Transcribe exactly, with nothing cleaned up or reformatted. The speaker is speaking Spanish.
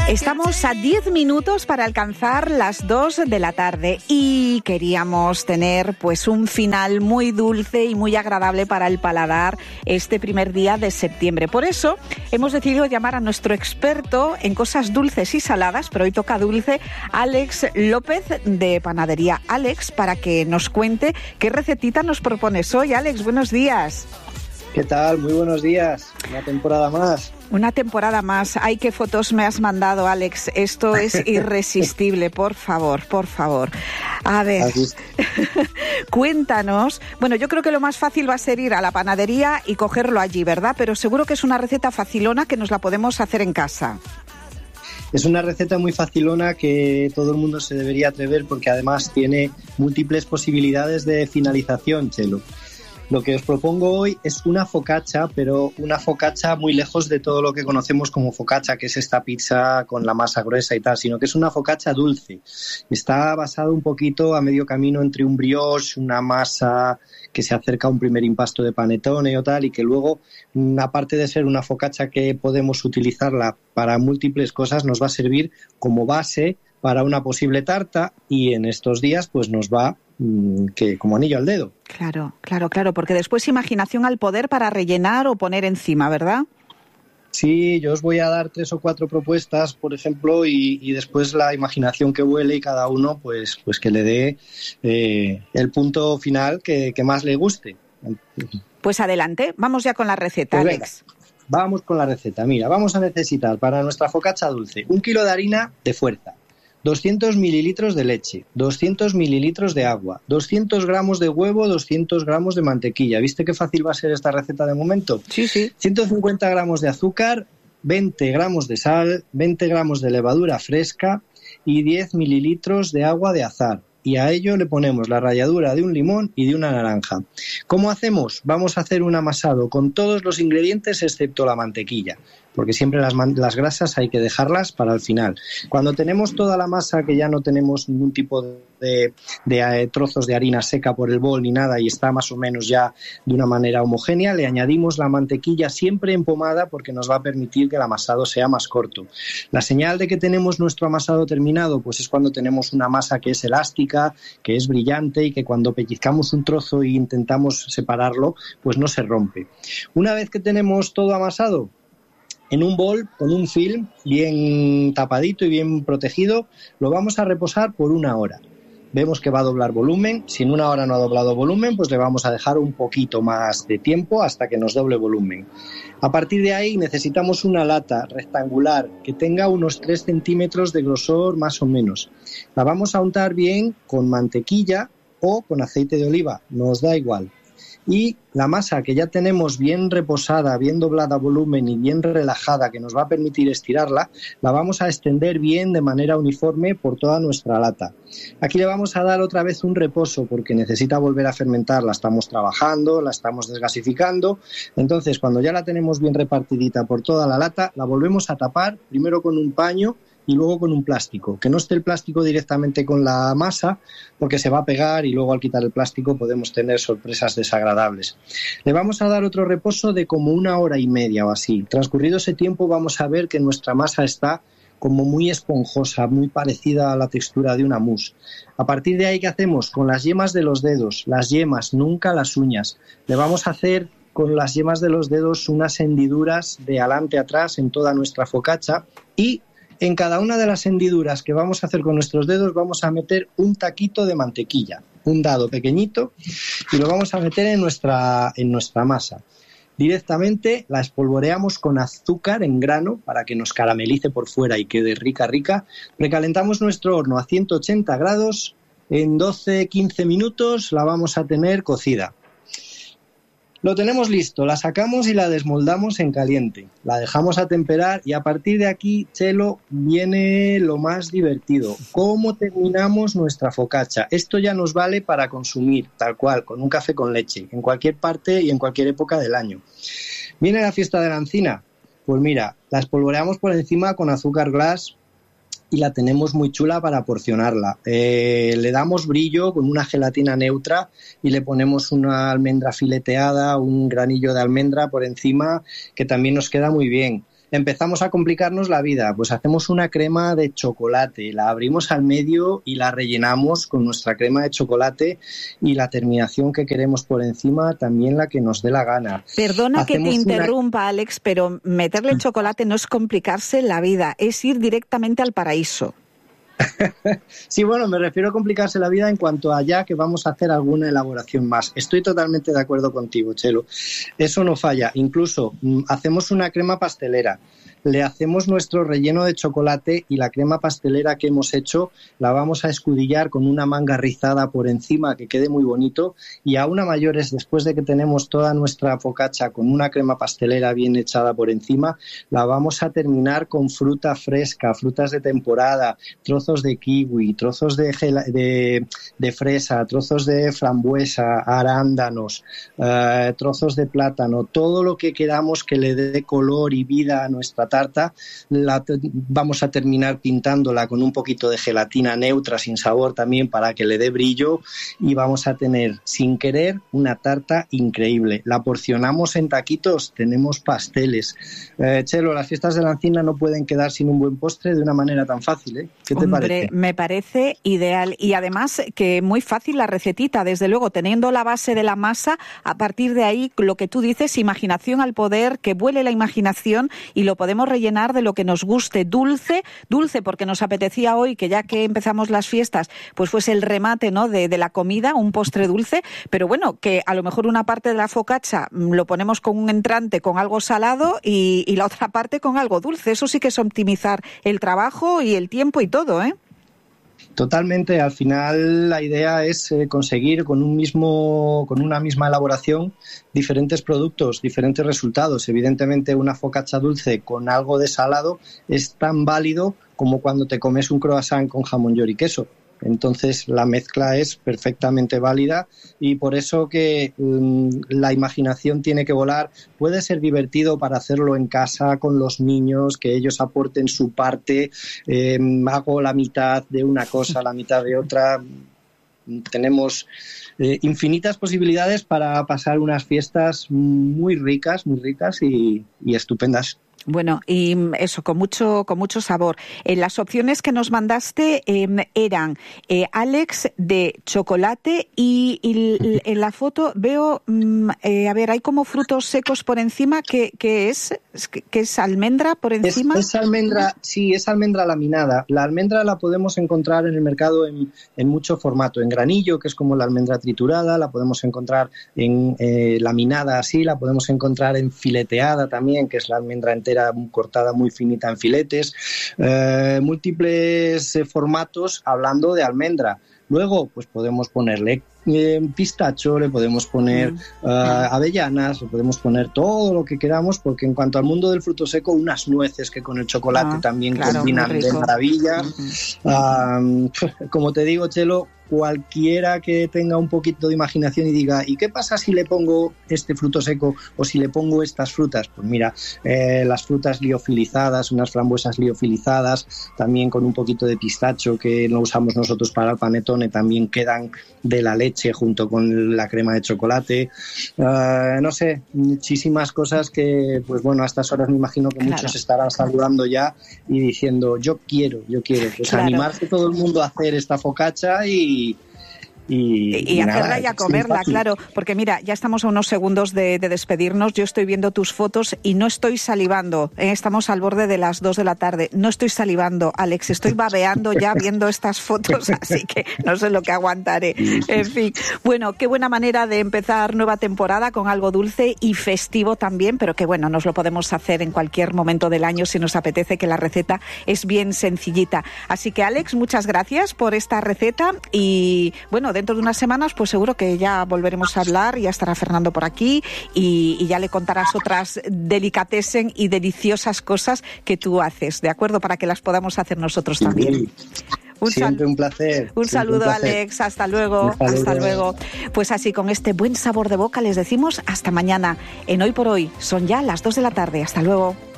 Estamos a diez minutos para alcanzar las dos de la tarde y queríamos tener pues un final muy dulce y muy agradable para el paladar este primer día de septiembre. Por eso hemos decidido llamar a nuestro experto en cosas dulces y saladas, pero hoy toca dulce, Alex López de Panadería Alex, para que nos cuente qué recetita nos propones hoy. Alex, buenos días. ¿Qué tal? Muy buenos días. Una temporada más. Una temporada más. Ay, qué fotos me has mandado, Alex. Esto es irresistible. Por favor, por favor. A ver, cuéntanos. Bueno, yo creo que lo más fácil va a ser ir a la panadería y cogerlo allí, ¿verdad? Pero seguro que es una receta facilona que nos la podemos hacer en casa. Es una receta muy facilona que todo el mundo se debería atrever porque además tiene múltiples posibilidades de finalización, Chelo. Lo que os propongo hoy es una focaccia, pero una focaccia muy lejos de todo lo que conocemos como focaccia, que es esta pizza con la masa gruesa y tal, sino que es una focaccia dulce. Está basado un poquito a medio camino entre un brioche, una masa que se acerca a un primer impasto de panettone o tal, y que luego, aparte de ser una focaccia que podemos utilizarla para múltiples cosas, nos va a servir como base para una posible tarta y en estos días pues nos va que como anillo al dedo. Claro, claro, claro, porque después imaginación al poder para rellenar o poner encima, ¿verdad? Sí, yo os voy a dar tres o cuatro propuestas, por ejemplo, y, y después la imaginación que vuele y cada uno pues, pues que le dé eh, el punto final que, que más le guste. Pues adelante, vamos ya con la receta, pues Alex. Venga, vamos con la receta. Mira, vamos a necesitar para nuestra focaccia dulce un kilo de harina de fuerza, doscientos mililitros de leche, doscientos mililitros de agua, doscientos gramos de huevo, doscientos gramos de mantequilla. ¿Viste qué fácil va a ser esta receta de momento? Sí, sí. ciento cincuenta gramos de azúcar, veinte gramos de sal, veinte gramos de levadura fresca y diez mililitros de agua de azahar. Y a ello le ponemos la ralladura de un limón y de una naranja. ¿Cómo hacemos? Vamos a hacer un amasado con todos los ingredientes excepto la mantequilla, porque siempre las, man- las grasas hay que dejarlas para el final. Cuando tenemos toda la masa, que ya no tenemos ningún tipo de, de, de eh, trozos de harina seca por el bol ni nada y está más o menos ya de una manera homogénea, le añadimos la mantequilla siempre en pomada porque nos va a permitir que el amasado sea más corto. La señal de que tenemos nuestro amasado terminado pues es cuando tenemos una masa que es elástica, que es brillante y que cuando pellizcamos un trozo e intentamos separarlo pues no se rompe. Una vez que tenemos todo amasado, en un bol con un film bien tapadito y bien protegido, lo vamos a reposar por una hora. Vemos que va a doblar volumen. Si en una hora no ha doblado volumen, pues le vamos a dejar un poquito más de tiempo hasta que nos doble volumen. A partir de ahí necesitamos una lata rectangular que tenga unos tres centímetros de grosor más o menos. La vamos a untar bien con mantequilla o con aceite de oliva, nos da igual. Y la masa que ya tenemos bien reposada, bien doblada a volumen y bien relajada, que nos va a permitir estirarla, la vamos a extender bien de manera uniforme por toda nuestra lata. Aquí le vamos a dar otra vez un reposo porque necesita volver a fermentar, la estamos trabajando, la estamos desgasificando. Entonces, cuando ya la tenemos bien repartidita por toda la lata, la volvemos a tapar, primero con un paño y luego con un plástico, que no esté el plástico directamente con la masa porque se va a pegar y luego al quitar el plástico podemos tener sorpresas desagradables. Le vamos a dar otro reposo de como una hora y media o así. Transcurrido ese tiempo vamos a ver que nuestra masa está como muy esponjosa, muy parecida a la textura de una mousse. A partir de ahí, ¿qué hacemos? Con las yemas de los dedos, las yemas, nunca las uñas. Le vamos a hacer con las yemas de los dedos unas hendiduras de adelante a atrás en toda nuestra focaccia y en cada una de las hendiduras que vamos a hacer con nuestros dedos vamos a meter un taquito de mantequilla, un dado pequeñito, y lo vamos a meter en nuestra, en nuestra masa. Directamente la espolvoreamos con azúcar en grano para que nos caramelice por fuera y quede rica, rica. Precalentamos nuestro horno a ciento ochenta grados, en doce a quince minutos la vamos a tener cocida. Lo tenemos listo, la sacamos y la desmoldamos en caliente. La dejamos a temperar y a partir de aquí, Chelo, viene lo más divertido. ¿Cómo terminamos nuestra focaccia? Esto ya nos vale para consumir, tal cual, con un café con leche, en cualquier parte y en cualquier época del año. ¿Viene la fiesta de la encina? Pues mira, la espolvoreamos por encima con azúcar glass y la tenemos muy chula para porcionarla. Eh, le damos brillo con una gelatina neutra y le ponemos una almendra fileteada, un granillo de almendra por encima que también nos queda muy bien. empezamos a complicarnos la vida, pues hacemos una crema de chocolate, la abrimos al medio y la rellenamos con nuestra crema de chocolate y la terminación que queremos por encima, también la que nos dé la gana. Perdona hacemos que te interrumpa, una... Alex, pero meterle chocolate no es complicarse la vida, es ir directamente al paraíso. Sí, bueno, me refiero a complicarse la vida en cuanto a ya que vamos a hacer alguna elaboración más. Estoy totalmente de acuerdo contigo, Chelo. Eso no falla. Incluso mmm, hacemos una crema pastelera. Le hacemos nuestro relleno de chocolate y la crema pastelera que hemos hecho la vamos a escudillar con una manga rizada por encima que quede muy bonito, y aún a mayores, después de que tenemos toda nuestra focaccia con una crema pastelera bien echada por encima, la vamos a terminar con fruta fresca, frutas de temporada, trozos de kiwi, trozos de, gela, de, de fresa, trozos de frambuesa, arándanos, uh, trozos de plátano, todo lo que queramos que le dé color y vida a nuestra tarta, la te- vamos a terminar pintándola con un poquito de gelatina neutra sin sabor también para que le dé brillo, y vamos a tener sin querer una tarta increíble. La porcionamos en taquitos, tenemos pasteles. Eh, Chelo, las fiestas de la Encina no pueden quedar sin un buen postre de una manera tan fácil, ¿eh? ¿Qué te Hombre, parece? Me parece ideal, y además que muy fácil la recetita, desde luego, teniendo la base de la masa, a partir de ahí, lo que tú dices, imaginación al poder, que vuele la imaginación y lo podemos rellenar de lo que nos guste, dulce, dulce porque nos apetecía hoy, que ya que empezamos las fiestas, pues fuese el remate, ¿no?, de, de la comida, un postre dulce, pero bueno, que a lo mejor una parte de la focaccia lo ponemos con un entrante, con algo salado, y, y la otra parte con algo dulce. Eso sí que es optimizar el trabajo y el tiempo y todo, ¿eh? Totalmente. Al final la idea es eh, conseguir con un mismo, con una misma elaboración diferentes productos, diferentes resultados. Evidentemente una focaccia dulce con algo de salado es tan válido como cuando te comes un croissant con jamón york y queso. Entonces la mezcla es perfectamente válida, y por eso que um, la imaginación tiene que volar. Puede ser divertido para hacerlo en casa con los niños, que ellos aporten su parte. Eh, hago la mitad de una cosa, la mitad de otra. Tenemos eh, infinitas posibilidades para pasar unas fiestas muy ricas, muy ricas y, y estupendas. Bueno, y eso, con mucho con mucho sabor. Eh, las opciones que nos mandaste eh, eran eh, Alex de chocolate y, y en la foto veo, mm, eh, a ver, hay como frutos secos por encima. ¿Qué, qué es? ¿Qué es almendra por encima? Es, es almendra, sí, es almendra laminada. La almendra la podemos encontrar en el mercado en, en mucho formato. En granillo, que es como la almendra triturada, la podemos encontrar en eh, laminada así, la podemos encontrar en fileteada también, que es la almendra entera cortada muy finita en filetes, eh, múltiples eh, formatos hablando de almendra. Luego, pues podemos ponerle eh, pistacho, le podemos poner mm. uh, avellanas, le podemos poner todo lo que queramos, porque en cuanto al mundo del fruto seco, unas nueces que con el chocolate ah, también claro, combinan de maravilla. Mm-hmm. Uh, como te digo, Chelo, cualquiera que tenga un poquito de imaginación y diga, ¿y qué pasa si le pongo este fruto seco o si le pongo estas frutas? Pues mira, eh, las frutas liofilizadas, unas frambuesas liofilizadas, también con un poquito de pistacho que no usamos nosotros para el panetone, también quedan de la leche junto con la crema de chocolate. Uh, no sé, muchísimas cosas que, pues bueno, a estas horas me imagino que claro. muchos estarán saludando ya y diciendo, yo quiero, yo quiero. Pues claro. animarse todo el mundo a hacer esta focaccia y Y, y, y hacerla nada, y a comerla, claro, porque mira, ya estamos a unos segundos de, de despedirnos. Yo estoy viendo tus fotos y no estoy salivando, ¿eh? Estamos al borde de las dos de la tarde, no estoy salivando, Alex, estoy babeando ya viendo estas fotos, así que no sé lo que aguantaré. En fin, bueno, qué buena manera de empezar nueva temporada con algo dulce y festivo también, pero que bueno, nos lo podemos hacer en cualquier momento del año si nos apetece, que la receta es bien sencillita. Así que Alex, muchas gracias por esta receta y bueno, dentro de unas semanas pues seguro que ya volveremos a hablar, ya estará Fernando por aquí y, y ya le contarás otras delicatessen y deliciosas cosas que tú haces, ¿de acuerdo? Para que las podamos hacer nosotros también. Un Siempre sal- un placer. Un saludo, un placer. Alex. Hasta luego. Hasta, hasta luego. Pues así, con este buen sabor de boca, les decimos hasta mañana. En Hoy por Hoy son ya las dos de la tarde. Hasta luego.